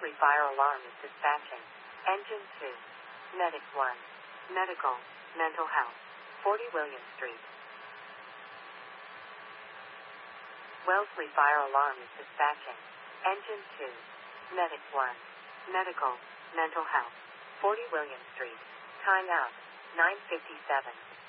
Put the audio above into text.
Wellesley Fire Alarm is dispatching. Engine 2. Medic 1. Medical, mental health. 40 William Street. Wellesley Fire Alarm is dispatching. Engine 2. Medic 1. Medical, mental health. 40 William Street. Time out. 9:57.